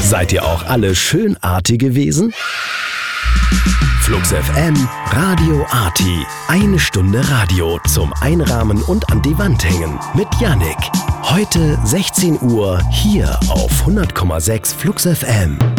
Seid ihr auch alle schönartige Wesen? Flux FM, Radio Arti. 1 Stunde Radio zum Einrahmen und an die Wand hängen mit Yannick. Heute 16 Uhr hier auf 100,6 Flux FM.